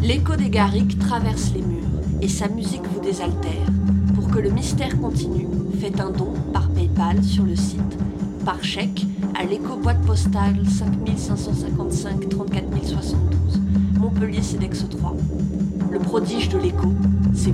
L'écho des Garrigues traverse les murs et sa musique vous désaltère. Pour que le mystère continue, faites un don par PayPal sur le site, par chèque à l'écho boîte postale 5555 34 072, Montpellier CEDEX 3. Le prodige de l'écho, c'est